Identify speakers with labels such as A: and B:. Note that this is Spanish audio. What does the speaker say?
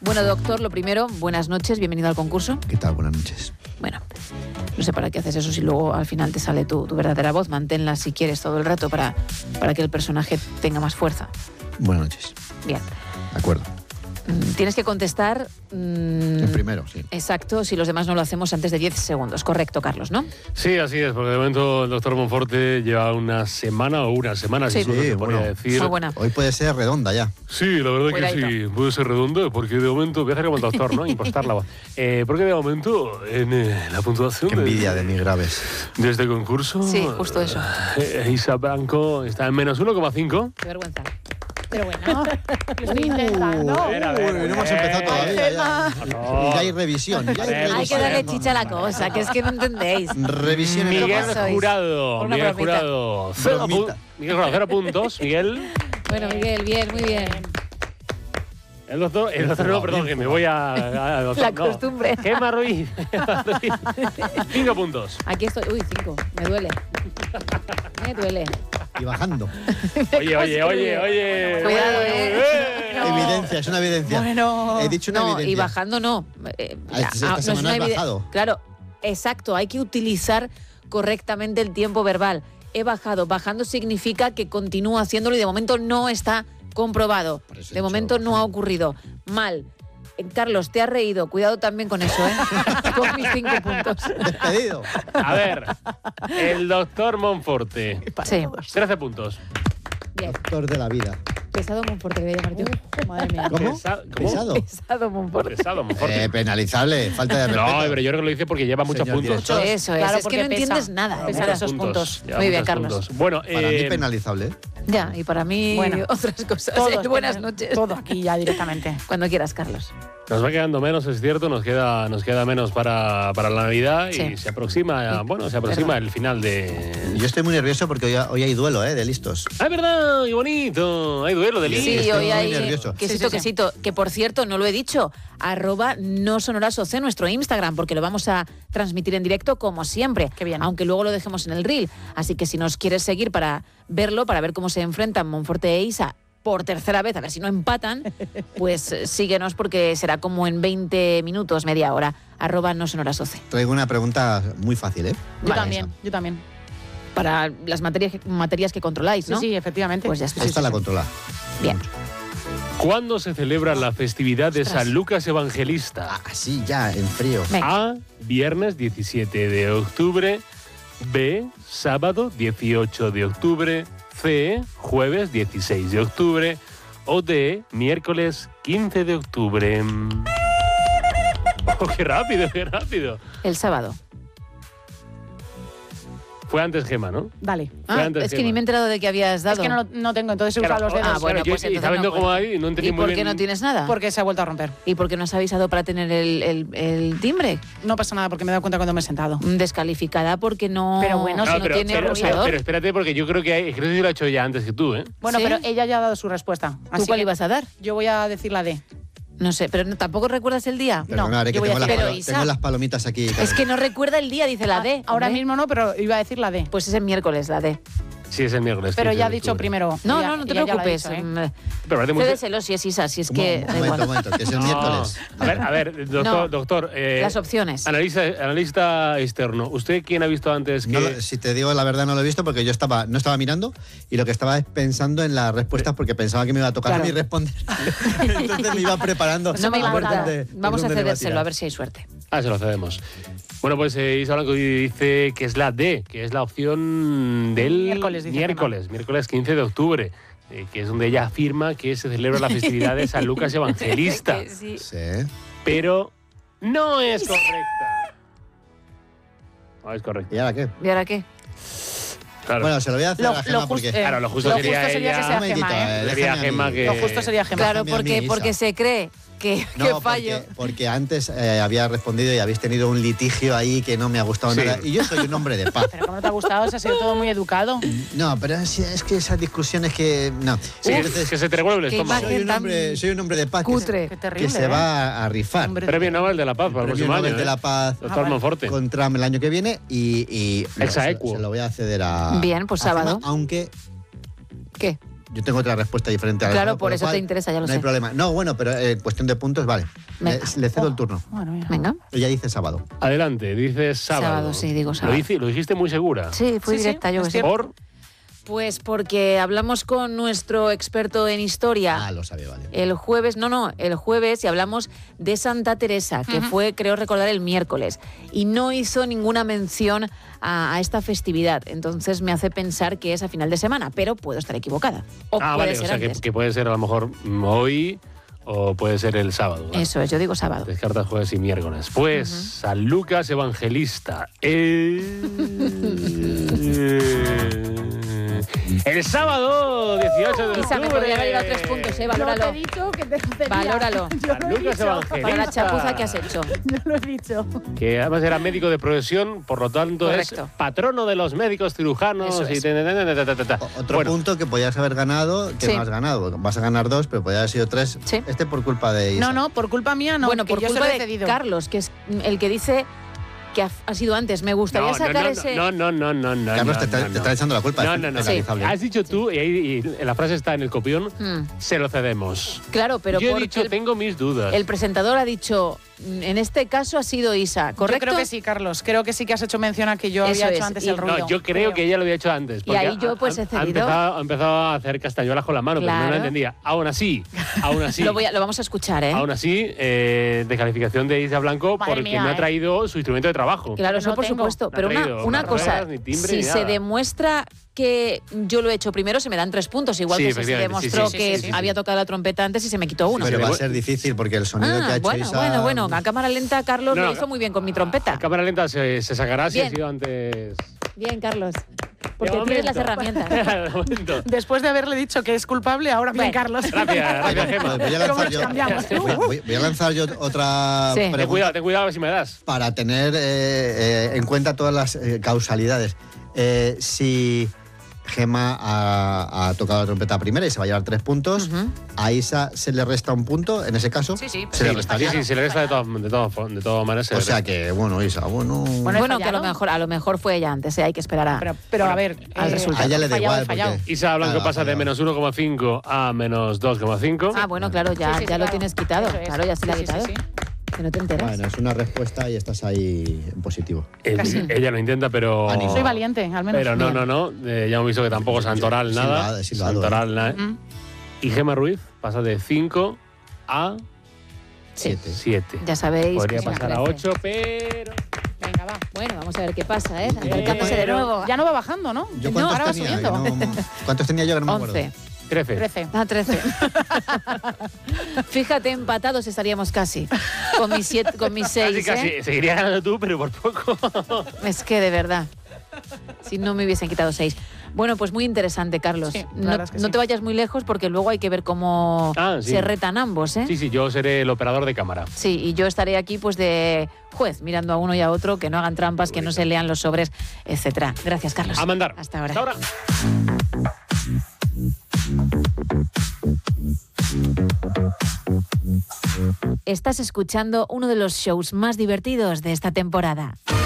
A: Bueno, doctor, lo primero, buenas noches, bienvenido al concurso.
B: ¿Qué tal? Buenas noches.
A: Bueno, no sé para qué haces eso si luego al final te sale tu verdadera voz. Manténla si quieres todo el rato para que el personaje tenga más fuerza.
B: Buenas noches.
A: Bien.
B: De acuerdo.
A: Tienes que contestar...
B: El primero, sí.
A: Exacto, si los demás no lo hacemos antes de 10 segundos. Correcto, Carlos, ¿no?
C: Sí, así es, porque de momento el doctor Monforte lleva una semana,
A: Sí.
C: si se podría decir.
A: Muy buena.
B: Hoy puede ser redonda ya.
C: Sí, la verdad que sí, puede ser redondo, porque de momento, voy a hacer como el doctor, ¿no? Impostar la voz. Porque de momento, en la puntuación...
B: Qué envidia de mis graves.
C: De este concurso...
A: Sí, justo eso.
C: Isa Blanco está en menos 1,5.
A: Qué vergüenza.
D: Pero bueno, lo estoy intentando.
C: A ver,
B: no hemos empezado todavía. Ya hay revisión.
A: Hay que darle chicha a la cosa, que es que no entendéis.
B: Revisión en
C: Miguel
A: sois?
C: Jurado.
A: Una
C: Miguel
A: bromita.
C: Jurado.
B: Bromita.
C: Miguel Jurado, 0 puntos. Miguel.
A: Bueno, Miguel, bien, muy bien.
C: El doctor no, perdón, que me voy a
A: La costumbre.
C: Gemma Ruiz. 5 puntos.
A: Aquí estoy. Uy, 5. Me duele. Me duele.
B: Y bajando.
C: Oye.
A: Cuidado,
B: Evidencia, es una evidencia.
D: Bueno.
B: He dicho una
A: No,
B: evidencia.
A: y bajando no.
B: Esta semana has bajado.
A: Claro, exacto. Hay que utilizar correctamente el tiempo verbal. He bajado. Bajando significa que continúo haciéndolo y de momento no está comprobado.
B: Por eso he
A: De
B: dicho
A: momento no ha ocurrido. Mal. Carlos, te has reído. Cuidado también con eso, ¿eh? Con mis 5 puntos.
B: Despedido.
C: A ver, el doctor Monforte.
A: Sí.
C: 13 puntos.
A: Bien.
B: Doctor de la vida.
A: Pesado Monforte, voy a llamar yo. Madre mía.
B: ¿Cómo?
C: ¿Cómo?
B: ¿Pesado?
A: Pesado Monforte.
C: Pesado, Monforte.
B: Penalizable. Falta de respeto.
C: No, pero yo creo que lo dice porque lleva muchos
B: Señor
C: puntos.
B: director.
A: Eso es.
D: Claro,
A: Es que
D: porque
A: no entiendes nada.
D: Pesar
A: Nada.
D: esos puntos.
C: Lleva
A: Muy bien,
C: muchos
A: Carlos.
C: puntos. Bueno,
B: Para mí penalizable.
A: Ya, y para mí
D: Bueno,
A: otras cosas.
D: Todos
A: Buenas noches.
D: Todo aquí ya directamente.
A: Cuando quieras, Carlos.
C: nos va quedando menos, es cierto, nos queda menos para la Navidad
A: Sí.
C: y se aproxima,
A: Perdón.
C: el final de...
B: Yo estoy muy nervioso porque hoy hay duelo, de listos.
C: ¡Ah, es verdad! ¡Qué bonito! Hay duelo de
A: Sí,
C: listos.
B: estoy
A: hoy
B: muy
A: hay
B: nervioso.
A: quesito. Que por cierto, no lo he dicho, @nosonorasoc, nuestro Instagram, porque lo vamos a transmitir en directo como siempre.
D: Qué bien.
A: Aunque luego lo dejemos en el reel. Así que si nos quieres seguir para verlo, para ver cómo se enfrentan Monforte e Isa por tercera vez, a ver si no empatan, pues síguenos porque será como en 20 minutos, media hora. @nosonorasoc.
B: Traigo una pregunta muy fácil, ¿eh?
D: Yo también.
A: Para las materias que controláis, ¿no?
D: Sí, efectivamente.
A: Pues ya está.
B: Esta la controla.
A: Bien.
C: ¿Cuándo se celebra la festividad de San Lucas Evangelista?
B: Así ya, en frío.
A: Venga.
C: A, viernes 17 de octubre. B, sábado 18 de octubre. C, jueves 16 de octubre. O D, miércoles 15 de octubre. Oh, qué rápido, qué rápido.
A: El sábado.
C: Fue antes Gemma, ¿no?
D: Dale.
C: Fue antes
A: Es que
C: Gemma.
A: ni me he enterado de que habías dado.
D: Es que no tengo, entonces he usado los dedos.
A: Ah, bueno,
C: yo-
A: pues
C: y
A: entonces
C: sabiendo
A: no
C: cómo
A: puedo.
C: hay, no entendí
A: ¿Y
C: muy
A: por
C: bien.
A: qué no tienes nada?
D: Porque se ha vuelto a romper.
A: ¿Y por qué no has avisado para tener el timbre?
D: No pasa nada porque me he dado cuenta cuando me he sentado.
A: Descalificada porque no,
D: Pero bueno,
A: si
D: no,
A: no
C: pero,
A: tiene
C: pero
A: pulsador.
C: espérate, porque yo creo que hay, creo que yo lo he hecho ya antes que tú, ¿eh?
D: Bueno,
A: ¿Sí?
D: pero ella ya ha dado su respuesta.
A: ¿Tú
D: Así
A: cuál
D: que
A: ibas a dar?
D: yo voy a decir la D.
A: No sé, pero ¿tampoco recuerdas el día?
B: Perdonad, que
D: yo voy a
B: tengo,
D: decir-
A: pero Isa-
B: tengo las palomitas aquí.
A: Es que no recuerda el día, dice la D.
D: Ahora
A: hombre.
D: mismo no, pero iba a decir la D.
A: Pues es el miércoles, la D.
C: Sí, es el miércoles.
D: Pero
C: 15
D: ya ha
C: de
D: dicho
C: octubre.
D: primero.
A: No,
D: Ella-
A: no te
D: ella ya lo ha
A: preocupes.
D: dicho, ¿eh?
C: Pero parece muy...
A: Cédeselo si es Isa, si es que da
B: Un
A: igual.
B: momento, que es el
C: No.
B: miércoles.
C: A ver, doctor,
A: No.
C: doctor.
A: Las opciones.
C: Analista externo. ¿Usted quién ha visto antes que...?
B: No, si te digo la verdad, no lo he visto porque yo no estaba mirando y lo que estaba es pensando en las respuestas porque pensaba que me iba a tocar
A: Claro.
B: a mí responder. Entonces me iba preparando.
A: No me
B: a ver
A: importa.
B: dónde-
A: Vamos a
B: dónde le va
A: cedérselo,
B: tirar.
A: a ver si hay suerte.
C: Ah, se lo cedemos. Bueno, pues Isa Blanco dice que es la D, que es la opción del
D: Miércoles, dice
C: miércoles 15 de octubre, que es donde ella afirma que se celebra la festividad de San Lucas Evangelista.
A: Que sí.
B: Sí.
C: Pero no es correcta. No es correcta.
B: ¿Y ahora qué?
A: ¿Y ahora qué?
C: Claro,
B: Bueno, se lo voy a hacer a Gemma porque...
C: Claro, lo justo sería
D: que
C: ella-
D: sea
B: Un momentito,
D: Gemma, ¿eh?
C: sería
B: déjame a mí.
C: Gemma que...
D: Lo justo sería Gemma.
A: Claro,
B: Déjame a mí, Isa.
A: porque se cree que
B: No,
A: fallo.
B: porque antes había respondido y habéis tenido un litigio ahí que no me ha gustado
C: Sí.
B: nada. Y yo soy un hombre de paz.
D: Pero como no te ha gustado, se ha sido todo muy educado.
B: No, pero es que esas discusiones que... No.
C: Sí,
B: Entonces,
C: que se te revuelve el
A: Qué
C: estómago.
A: imagen.
B: soy un hombre de paz
A: Cutre.
D: Qué
B: que
D: terrible,
B: se
D: ¿eh?
B: va a rifar.
D: Hombre.
C: Premio Nobel de la Paz para el
B: Premio
C: próximo
B: Nobel
C: año.
B: de la Paz
C: Doctor Monforte.
B: con Trump el año que viene y
C: Ex aequo.
B: se lo voy a ceder a...
A: Bien, pues
B: a Gemma,
A: sábado.
B: aunque
A: ¿Qué?
B: yo tengo otra respuesta diferente a la
A: Claro,
B: de
A: por
B: lo
A: eso
B: cual
A: te interesa, ya lo
B: no
A: sé.
B: hay problema. No, bueno, pero en cuestión de puntos, vale.
A: Venga.
B: Le cedo el turno.
D: Bueno, mira.
A: Venga.
B: Ella dice sábado.
C: Adelante, dices sábado.
A: Sábado, sí, digo sábado.
C: Lo dijiste muy segura.
A: Sí, fui
D: Sí,
A: directa,
D: sí,
A: yo
D: es
A: que sí.
D: cierto.
C: Por
A: Pues porque hablamos con nuestro experto en historia.
B: Ah, lo sabía, vale.
A: El jueves, el jueves, y hablamos de Santa Teresa, que fue, creo recordar, el miércoles. Y no hizo ninguna mención a esta festividad. Entonces me hace pensar que es a final de semana, pero puedo estar equivocada. O puede
C: vale,
A: ser
C: o sea,
A: antes.
C: que puede ser a lo mmejor hoy o puede ser el sábado. ¿vale?
A: Eso es, yo digo sábado.
C: Descartas jueves y miércoles. Pues San Lucas Evangelista. El sábado 18 de
A: Isa, me
C: octubre.
A: podría haber ido a 3 puntos, valóralo.
D: Yo te he dicho que te cedía.
A: Valóralo.
D: Yo lo he
C: Lucas
D: dicho.
C: Evangelista.
A: Para la chapuza que has hecho.
D: Yo lo he dicho.
C: Que además era médico de profesión, por lo tanto
A: Correcto.
C: es patrono de los médicos cirujanos.
A: Eso es.
B: Otro
C: Bueno,
B: punto que podías haber ganado, que
A: Sí.
B: no has ganado. Vas a ganar 2, pero podía haber sido 3.
A: Sí.
B: Este por culpa de Isa.
D: No, por culpa mía no.
A: Bueno,
D: que
A: por
D: yo se
A: culpa
D: lo he
A: de
D: cedido.
A: Carlos, que es el que dice que ha sido antes. Me gustaría sacar ese...
C: No.
B: Carlos te está echando la culpa.
C: No,
B: es
C: no, no.
B: penalizable.
C: Has dicho tú, y la frase está en el copión, se lo cedemos.
A: Claro, pero
C: Yo he
A: porque
C: dicho, tengo mis dudas.
A: el presentador ha dicho, en este caso ha sido Isa, ¿correcto?
D: Yo creo que sí, Carlos. Creo que sí que has hecho mención a que yo
A: Eso
D: había
A: es.
D: hecho antes
A: Y-
D: el ruido.
C: No, yo creo que ella lo había hecho antes.
A: Y
C: porque
A: ahí yo, pues, he cedido.
C: Ha empezado a hacer castañuelas con la mano, pero no
A: Claro.
C: la entendía. Aún así,
A: Lo vamos a escuchar, ¿eh?
C: aún así, descalificación de Isa Blanco
D: Madre
C: porque
D: mía,
C: no ha traído su instrumento de trabajo.
A: Claro,
D: Pero
A: eso
D: no
A: por
D: tengo.
A: supuesto.
C: No ha
A: Pero
C: traído
A: una
C: ni
A: cosa,
C: ruedas, ni timbre,
A: si
C: ni
A: se
C: nada.
A: demuestra que yo lo he hecho primero, se me dan 3 puntos. Igual
C: Sí,
A: que si se
C: efectivamente, sí,
A: demostró
C: sí,
A: que
C: sí, sí,
A: había tocado la trompeta antes y se me quitó uno.
B: Pero
C: Sí,
B: va a
C: sí.
B: ser difícil porque el sonido que ha hecho Isa...
A: bueno. A cámara lenta, Carlos
C: No,
A: lo hizo muy bien con mi trompeta.
C: A cámara lenta se sacará si
A: Bien.
C: ha sido antes.
A: Bien, Carlos. Porque
C: De
A: tienes las
C: momento.
A: herramientas.
C: De momento.
D: Después de haberle dicho que es culpable, ahora bien,
A: Bueno.
D: Carlos.
C: Gracias, Gemma.
B: Voy a lanzar
D: ¿Cómo nos
B: yo,
D: cambiamos?
B: voy a lanzar yo otra
A: Sí.
B: pregunta
C: Ten cuidado a ver si me das.
B: para tener en cuenta todas las causalidades. Si Gemma ha tocado la trompeta primera y se va a llevar 3 puntos, a Isa se le resta un punto, en ese caso.
D: Sí, sí,
B: Se le
C: Sí,
B: restaría.
C: sí, se le resta de todas maneras. se
B: O
C: le
B: sea
C: resta.
B: que, bueno, Isa, bueno...
D: Bueno, he
A: Bueno, que
D: fallado.
A: a lo mejor fue ella antes, hay que esperar a...
D: Pero a ver,
A: al resultado.
B: A ella le
D: he
B: da
D: fallado,
B: igual.
D: he fallado.
B: porque-
C: Isa Blanco
B: Claro,
C: pasa de
B: fallado.
C: menos 1,5 a menos 2,5.
A: Ah, bueno, claro, ya,
D: Sí, sí,
A: ya lo
D: claro.
A: tienes quitado.
D: Eso es.
A: Claro, ya se lo ha
D: Sí, sí,
A: quitado.
D: sí, sí.
A: Que no te enteras.
B: Bueno, es una respuesta y estás ahí en positivo.
C: Ella lo intenta, pero.
B: Ánimo.
D: Soy valiente, al menos.
C: Pero no. Ya hemos visto que tampoco Santoral
B: Sí,
C: nada.
B: sí lo ha dado,
C: Santoral nada.
D: Mm.
C: Y Gemma Ruiz pasa de 5 a
A: Sí.
C: 7.
A: Ya sabéis
C: Podría
A: que se
C: pasar a
A: crece.
C: 8, pero.
D: Venga, va.
A: Bueno, vamos a ver qué pasa, ¿eh?
C: Bien.
A: Acercándose de nuevo.
D: Ya no va bajando, ¿no?
B: ¿Yo
D: No, ahora va
B: cuántos tenía?
D: subiendo.
B: Que no- ¿Cuántos tenía yo que no me acuerdo?
A: 11.
C: 13.
D: 13.
A: Ah, 13. Fíjate, empatados estaríamos casi. Con mis 6,
C: Casi,
A: ¿eh?
C: seguiría ganando tú, pero por poco.
A: Es que de verdad. Si no me hubiesen quitado 6. Bueno, pues muy interesante, Carlos.
D: Sí, la
A: no
D: verdad es que
A: no
D: sí.
A: te vayas muy lejos porque luego hay que ver cómo
C: Sí.
A: se retan ambos, ¿eh?
C: Sí, yo seré el operador de cámara.
A: Sí, y yo estaré aquí pues de juez, mirando a uno y a otro, que no hagan trampas, que no se lean los sobres, etcétera. Gracias, Carlos.
C: A mandar.
A: Hasta ahora.
C: Hasta ahora.
A: Estás escuchando uno de los shows más divertidos de esta temporada.